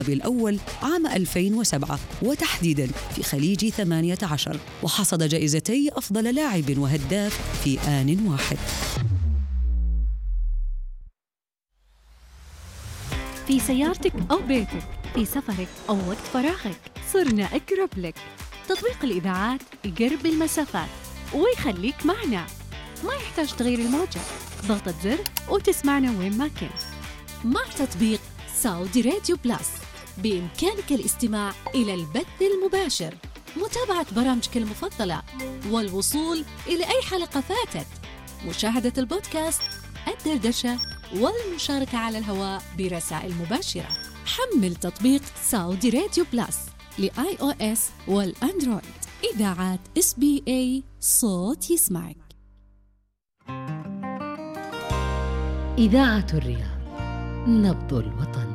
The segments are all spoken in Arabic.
الأول عام 2007 وتحديداً في خليج 18، وحصد جائزتي أفضل لاعب وهداف في آن واحد. في سيارتك أو بيتك، في سفرك أو وقت فراغك، صرنا أقرب لك. تطبيق الإذاعات يقرب المسافات ويخليك معنا، ما يحتاج تغيير الموجة، ضغطة زر وتسمعنا وين ما كنت. مع تطبيق سعودي راديو بلس بإمكانك الاستماع إلى البث المباشر، متابعة برامجك المفضلة، والوصول إلى أي حلقة فاتت، مشاهدة البودكاست، الدردشة، والمشاركة على الهواء برسائل مباشرة. حمل تطبيق سعودي راديو بلس لآي أو إس والأندرويد. إذاعات SBA، صوت يسمعك. إذاعة الرياض، نبض الوطن.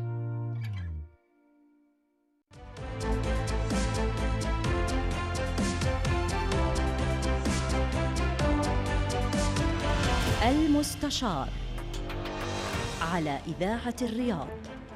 المستشار على إذاعة الرياض.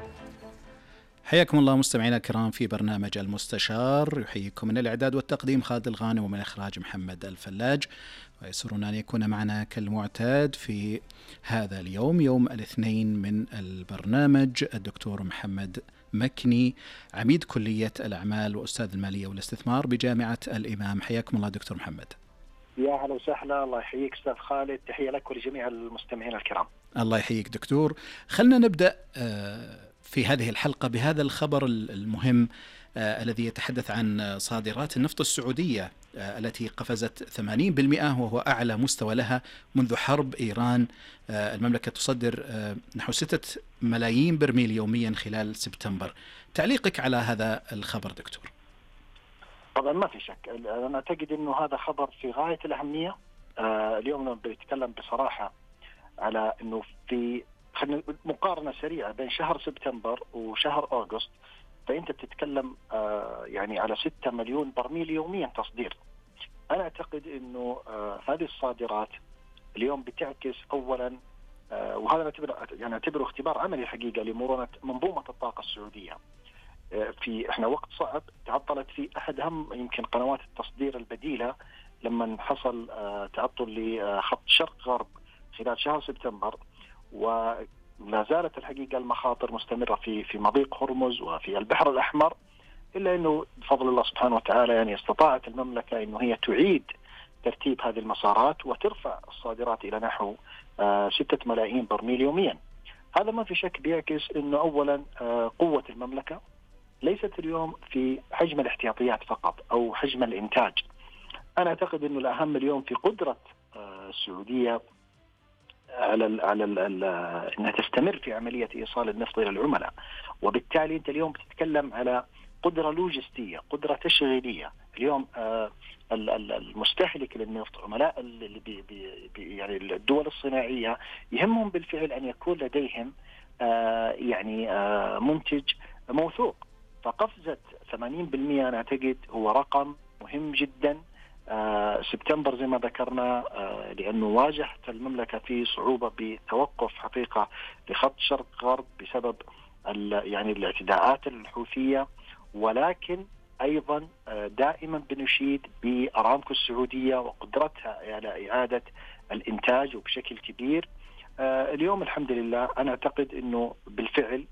حياكم الله مستمعينا الكرام في برنامج المستشار. يحييكم من الإعداد والتقديم خالد الغانم، ومن إخراج محمد الفلاج. ويسرنا أن يكون معنا كالمعتاد في هذا اليوم، يوم الاثنين، من البرنامج الدكتور محمد مكني، عميد كلية الأعمال وأستاذ المالية والاستثمار بجامعة الإمام. حياكم الله دكتور محمد. يا هلا وسهلا، الله يحييك أستاذ خالد، تحية لك ولجميع المستمعين الكرام. الله يحييك دكتور. خلنا نبدأ في هذه الحلقة بهذا الخبر المهم الذي يتحدث عن صادرات النفط السعودية التي قفزت 80%، وهو أعلى مستوى لها منذ حرب إيران. المملكة تصدر نحو 6 ملايين برميل يوميا خلال سبتمبر. تعليقك على هذا الخبر دكتور؟ طبعا ما في شك، أنا أعتقد أنه هذا خبر في غاية الأهمية. اليوم بنتكلم بصراحة على أنه في مقارنة سريعة بين شهر سبتمبر وشهر أغسطس، فأنت بتتكلم يعني على 6 مليون برميل يوميا تصدير. أنا أعتقد أنه هذه الصادرات اليوم بتعكس أولا، وهذا نعتبره اختبار عملي حقيقة لمرونة منظومة الطاقة السعودية. احنا وقت صعب تعطلت فيه أحد أهم يمكن قنوات التصدير البديلة لما حصل تعطل لخط شرق غرب خلال شهر سبتمبر، ولا زالت الحقيقة المخاطر مستمرة في مضيق هرمز وفي البحر الأحمر، إلا أنه بفضل الله سبحانه وتعالى يعني استطاعت المملكة أنه هي تعيد ترتيب هذه المسارات وترفع الصادرات إلى نحو 6 ملايين برميل يوميا. هذا ما في شك بيعكس أنه أولا قوة المملكة ليست اليوم في حجم الاحتياطيات فقط أو حجم الإنتاج. أنا أعتقد أنه الأهم اليوم في قدرة السعودية على أنها تستمر في عملية إيصال النفط إلى العملاء، وبالتالي أنت اليوم بتتكلم على قدرة لوجستية، قدرة تشغيلية. اليوم المستهلك للنفط، عملاء اللي يعني الدول الصناعية، يهمهم بالفعل أن يكون لديهم يعني منتج موثوق. فقفزة 80% أنا أعتقد هو رقم مهم جدا. سبتمبر زي ما ذكرنا لأنه واجهت المملكة في صعوبة بتوقف حقيقة لخط شرق غرب بسبب يعني الاعتداءات الحوثية، ولكن أيضا دائما بنشيد بأرامكو السعودية وقدرتها على إعادة الإنتاج وبشكل كبير. اليوم الحمد لله أنا أعتقد أنه بالفعل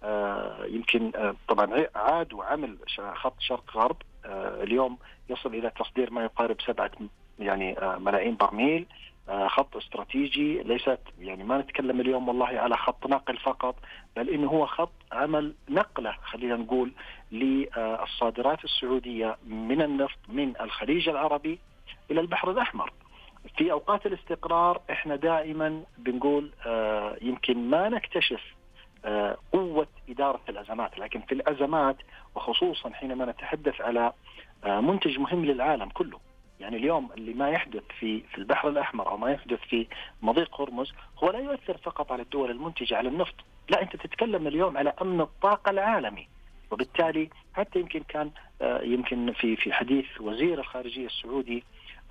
يمكن طبعا عاد وعمل خط شرق غرب اليوم يصل إلى تصدير ما يقارب 7 يعني ملايين برميل. خط استراتيجي، ليست يعني ما نتكلم اليوم والله على خط نقل فقط، بل إنه هو خط عمل نقلة خلينا نقول للصادرات السعودية من النفط من الخليج العربي إلى البحر الأحمر. في أوقات الاستقرار إحنا دائما بنقول يمكن ما نكتشف قوة إدارة الأزمات، لكن في الأزمات وخصوصا حينما نتحدث على منتج مهم للعالم كله، يعني اليوم اللي ما يحدث في البحر الأحمر أو ما يحدث في مضيق هرمز هو لا يؤثر فقط على الدول المنتجة على النفط، لا أنت تتكلم اليوم على أمن الطاقة العالمي. وبالتالي حتى يمكن كان يمكن في حديث وزير الخارجية السعودي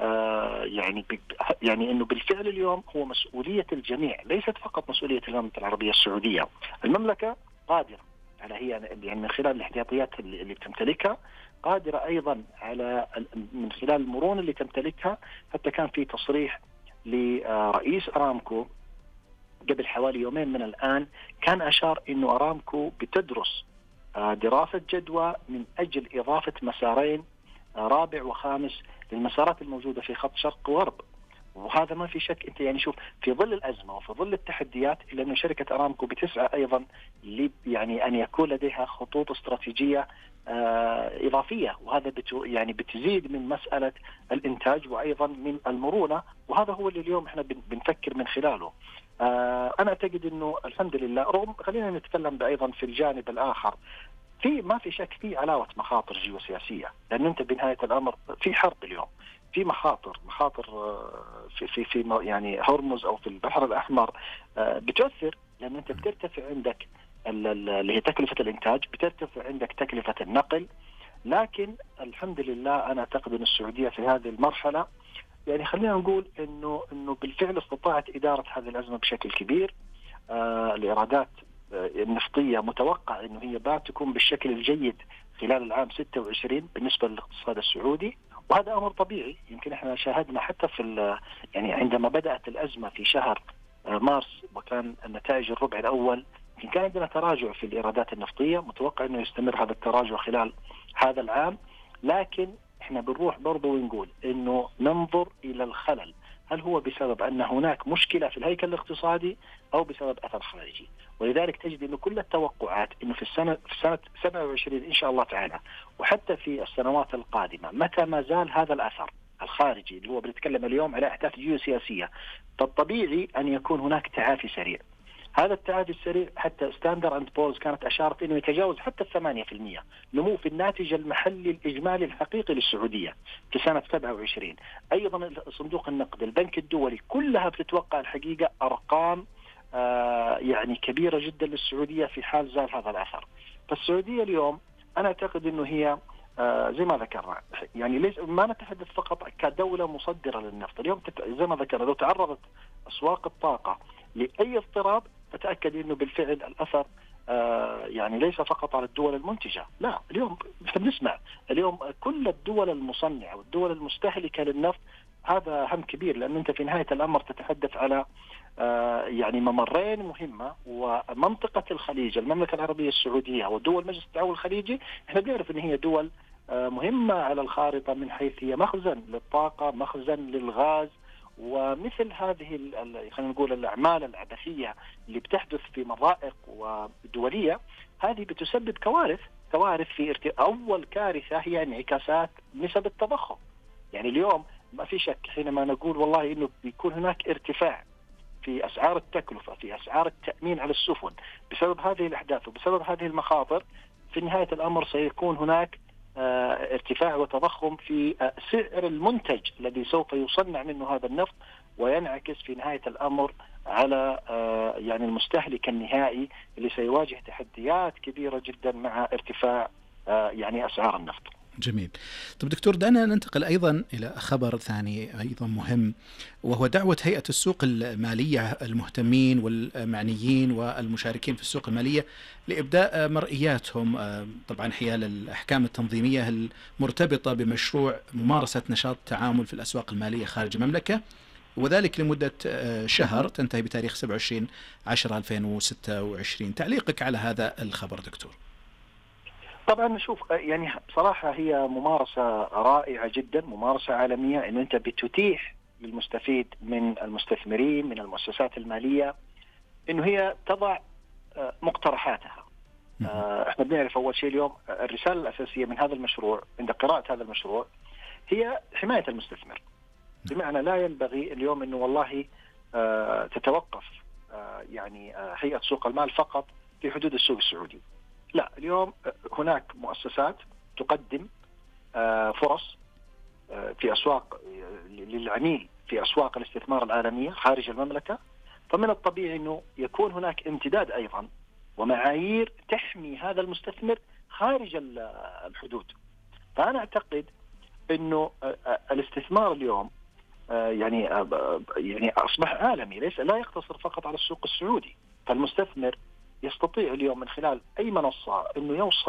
يعني أنه بالفعل اليوم هو مسؤولية الجميع، ليست فقط مسؤولية المملكة العربية السعودية. المملكة قادرة هي يعني من خلال الاحتياطيات اللي بتمتلكها، قادرة أيضا على من خلال المرونة اللي تمتلكها. حتى كان في تصريح لرئيس أرامكو قبل حوالي يومين من الآن، كان أشار إنه أرامكو بتدرس دراسة جدوى من أجل إضافة مسارين رابع وخامس للمسارات الموجودة في خط شرق وغرب. وهذا ما في شك، انت يعني شوف في ظل الازمه وفي ظل التحديات الا انه شركه ارامكو بتسعى ايضا يعني ان يكون لديها خطوط استراتيجيه اضافيه، وهذا يعني بتزيد من مساله الانتاج وايضا من المرونه، وهذا هو اللي اليوم احنا بنفكر من خلاله. انا اعتقد انه الحمد لله، رغم خلينا نتكلم ايضا في الجانب الاخر، ما في شك في علاوه مخاطر جيوسياسيه، لان انت بنهايه الامر في حرب اليوم، في مخاطر في يعني هرمز او في البحر الاحمر بتؤثر، لان انت بترتفع عندك اللي هي تكلفه الانتاج، بترتفع عندك تكلفه النقل. لكن الحمد لله انا اعتقد ان السعوديه في هذه المرحله يعني خلينا نقول انه بالفعل استطاعت اداره هذه الازمه بشكل كبير. الايرادات النفطيه متوقع انه هي تكون بالشكل الجيد خلال العام 26 بالنسبه للاقتصاد السعودي، وهذا امر طبيعي. يمكن احنا شاهدنا حتى في يعني عندما بدات الازمه في شهر مارس وكان النتائج الربع الاول، كان عندنا تراجع في الايرادات النفطيه، متوقع انه يستمر هذا التراجع خلال هذا العام. لكن احنا بنروح برضه ونقول انه ننظر الى الخلل، هل هو بسبب ان هناك مشكله في الهيكل الاقتصادي او بسبب اثر خارجي؟ ولذلك تجد انه كل التوقعات انه في سنه 27 ان شاء الله تعالى، وحتى في السنوات القادمه، متى ما زال هذا الاثر الخارجي اللي هو بنتكلم اليوم على احداث جيوسياسيه، فالطبيعي ان يكون هناك تعافي سريع. هذا التعافي السريع حتى ستاندرد اند بورز كانت اشارت انه يتجاوز حتى 8% نمو في الناتج المحلي الاجمالي الحقيقي للسعوديه في سنه 27. ايضا صندوق النقد، البنك الدولي، كلها بتتوقع الحقيقه ارقام يعني كبيره جدا للسعوديه في حال زال هذا الاثر. فالسعوديه اليوم انا اعتقد انه هي زي ما ذكرنا، يعني ليس ما نتحدث فقط كدوله مصدره للنفط. اليوم زي ما ذكرنا لو تعرضت اسواق الطاقه لاي اضطراب، فتاكد انه بالفعل الاثر يعني ليس فقط على الدول المنتجه، لا، اليوم احنا بنسمع اليوم كل الدول المصنعه والدول المستهلكه للنفط، هذا هم كبير، لان انت في نهايه الامر تتحدث على يعني ممرين مهمه، ومنطقه الخليج، المملكه العربيه السعوديه ودول مجلس التعاون الخليجي، احنا بنعرف ان هي دول مهمه على الخارطه من حيث هي مخزن للطاقه، مخزن للغاز، ومثل هذه خلينا نقول الاعمال العبثيه اللي بتحدث في مضائق ودوليه، هذه بتسبب كوارث في اول كارثه هي انعكاسات نسب التضخم. يعني اليوم ما في شك حينما نقول والله انه بيكون هناك ارتفاع في اسعار التكلفه، في اسعار التامين على السفن بسبب هذه الاحداث وبسبب هذه المخاطر، في نهايه الامر سيكون هناك ارتفاع وتضخم في سعر المنتج الذي سوف يصنع منه هذا النفط، وينعكس في نهاية الأمر على يعني المستهلك النهائي اللي سيواجه تحديات كبيرة جدا مع ارتفاع يعني أسعار النفط. جميل. طب دكتور، دعنا ننتقل أيضا إلى خبر ثاني أيضا مهم، وهو دعوة هيئة السوق المالية المهتمين والمعنيين والمشاركين في السوق المالية لإبداء مرئياتهم طبعا حيال الأحكام التنظيمية المرتبطة بمشروع ممارسة نشاط التعامل في الأسواق المالية خارج المملكة، وذلك لمدة شهر تنتهي بتاريخ 27/10/2026. تعليقك على هذا الخبر دكتور؟ طبعا نشوف يعني بصراحة هي ممارسة رائعة جدا، ممارسة عالمية، انه انت بتتيح للمستفيد من المستثمرين من المؤسسات المالية انه هي تضع مقترحاتها. احنا بنعرف اول شيء اليوم الرسالة الاساسية من هذا المشروع عند قراءة هذا المشروع هي حماية المستثمر، بمعنى لا ينبغي اليوم انه والله تتوقف يعني هيئة سوق المال فقط في حدود السوق السعودي. لا، اليوم هناك مؤسسات تقدم فرص في أسواق للعميل في أسواق الاستثمار العالمية خارج المملكة، فمن الطبيعي أنه يكون هناك امتداد أيضا ومعايير تحمي هذا المستثمر خارج الحدود. فأنا أعتقد أنه الاستثمار اليوم يعني أصبح عالمي، لا يقتصر فقط على السوق السعودي. فالمستثمر يستطيع اليوم من خلال أي منصة أنه يوصل